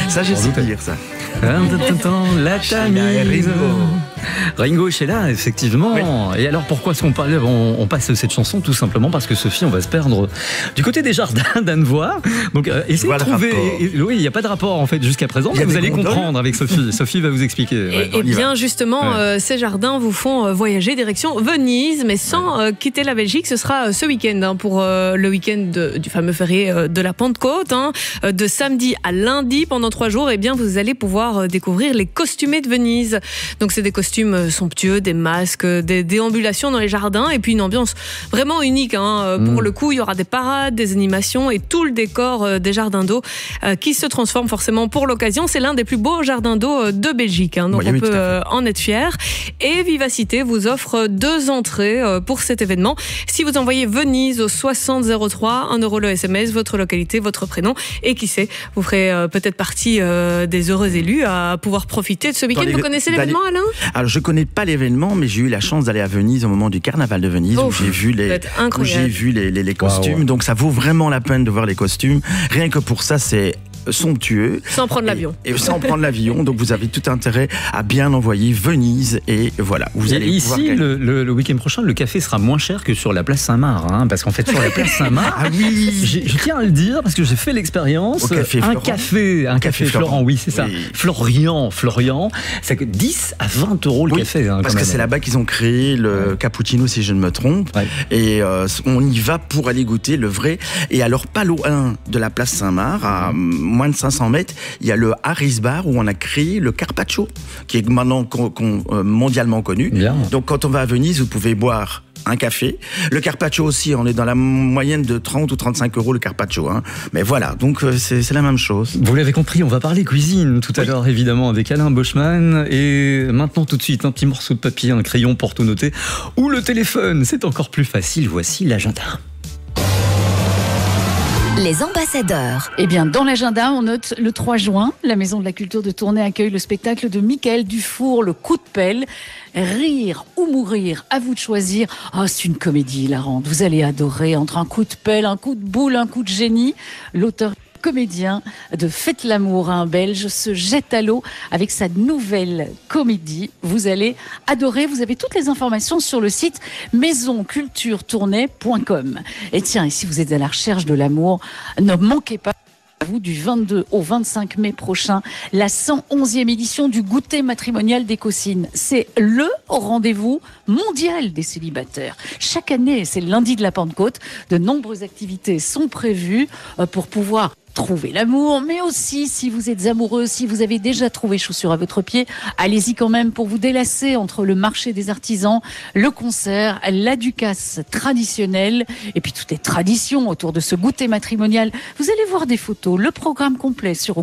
Ça, j'ai su dire ça. La Tamise. Ringo Sheila, effectivement. Oui. Et alors, pourquoi est-ce qu'on parle, on passe cette chanson? Tout simplement parce que Sophie, on va se perdre du côté des jardins d'Annevoie. Donc, essayez de trouver. Oui, il n'y a pas de rapport en fait jusqu'à présent. Mais vous allez comprendre avec Sophie. Sophie va vous expliquer. Et bien, justement, ces jardins vous font voyager direction Venise, mais sans quitter la Belgique. Ce sera ce week-end pour le week-end du fameux férié de la Pentecôte, de samedi à lundi pendant 3 jours. Et bien, vous allez pouvoir découvrir les costumés de Venise. Donc, c'est des costumes somptueux, des masques, des déambulations dans les jardins et puis une ambiance vraiment unique. Pour le coup, il y aura des parades, des animations et tout le décor des jardins d'eau qui se transforme forcément pour l'occasion. C'est l'un des plus beaux jardins d'eau de Belgique. Donc on peut en être fier. Et Vivacité vous offre 2 entrées pour cet événement. Si vous envoyez Venise au 6003, 1 € le SMS, votre localité, votre prénom et qui sait, vous ferez peut-être partie des heureux élus à pouvoir profiter de ce week-end. Vous connaissez l'événement, Alain ? Alors, je connais pas l'événement, mais j'ai eu la chance d'aller à Venise au moment du carnaval de Venise, où j'ai vu les costumes. Wow. Donc, ça vaut vraiment la peine de voir les costumes. Rien que pour ça, c'est somptueux. Sans prendre l'avion. Et sans prendre l'avion. Donc, vous avez tout intérêt à bien envoyer Venise. Et voilà. Vous allez ici, le week-end prochain, le café sera moins cher que sur la place Saint-Marc. Parce qu'en fait, sur la place Saint-Marc, je tiens à le dire, parce que j'ai fait l'expérience. Un café Florent, oui, c'est ça. Florian. Ça coûte 10 à 20 € le café. Parce que c'est là-bas qu'ils ont créé le cappuccino, si je ne me trompe. Ouais. Et on y va pour aller goûter le vrai. Et alors, pas loin de la place Saint-Marc, à moins de 500 mètres, il y a le Harris Bar où on a créé le carpaccio, qui est maintenant mondialement connu. Bien. Donc, quand on va à Venise, vous pouvez boire un café. Le carpaccio aussi, on est dans la moyenne de 30 ou 35 € le carpaccio. Mais voilà, donc c'est la même chose. Vous l'avez compris, on va parler cuisine tout à l'heure, évidemment, avec Alain Boschman. Et maintenant, tout de suite, un petit morceau de papier, un crayon pour tout noter. Ou le téléphone, c'est encore plus facile. Voici l'agenda. Les ambassadeurs. Eh bien, dans l'agenda, on note le 3 juin, la Maison de la Culture de Tournai accueille le spectacle de Michael Dufour, Le Coup de pelle. Rire ou mourir, à vous de choisir. C'est une comédie hilarante. Vous allez adorer entre un coup de pelle, un coup de boule, un coup de génie. L'auteur comédien de Faites l'amour, un Belge, se jette à l'eau avec sa nouvelle comédie. Vous allez adorer. Vous avez toutes les informations sur le site maisonculturetournai.com. Et tiens, et si vous êtes à la recherche de l'amour, ne manquez pas du 22 au 25 mai prochain, la 111e édition du goûter matrimonial d'Écosine. C'est le rendez-vous mondial des célibataires. Chaque année, c'est le lundi de la Pentecôte. De nombreuses activités sont prévues pour pouvoir trouver l'amour, mais aussi si vous êtes amoureux, si vous avez déjà trouvé chaussures à votre pied, allez-y quand même pour vous délasser entre le marché des artisans, le concert, la ducasse traditionnelle et puis toutes les traditions autour de ce goûter matrimonial. Vous allez voir des photos, le programme complet sur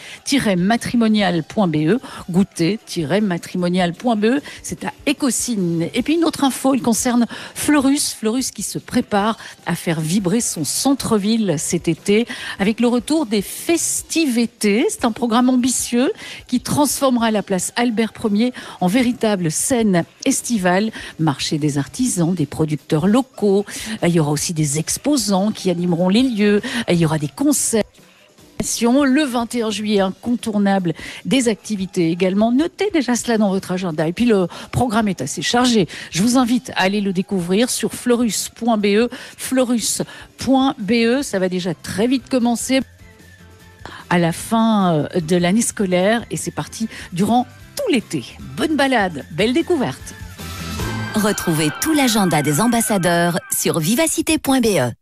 goûter-matrimonial.be, goûter-matrimonial.be, c'est à Écosine. Et puis une autre info, il concerne Fleurus qui se prépare à faire vibrer son centre-ville cet été avec le retour des festivités. C'est un programme ambitieux qui transformera la place Albert Ier en véritable scène estivale. Marché des artisans, des producteurs locaux. Il y aura aussi des exposants qui animeront les lieux. Il y aura des concerts. Le 21 juillet, incontournable, des activités également. Notez déjà cela dans votre agenda. Et puis le programme est assez chargé. Je vous invite à aller le découvrir sur fleurus.be. Fleurus.be, ça va déjà très vite commencer à la fin de l'année scolaire et c'est parti durant tout l'été. Bonne balade, belle découverte. Retrouvez tout l'agenda des ambassadeurs sur vivacité.be.